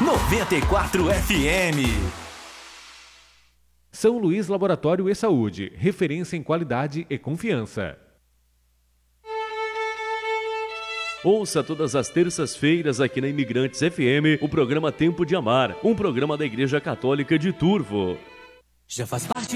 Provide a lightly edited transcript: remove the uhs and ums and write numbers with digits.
94 FM. São Luís Laboratório e Saúde, referência em qualidade e confiança. Ouça todas as terças-feiras aqui na Imigrantes FM o programa Tempo de Amar, um programa da Igreja Católica de Turvo. Já faz parte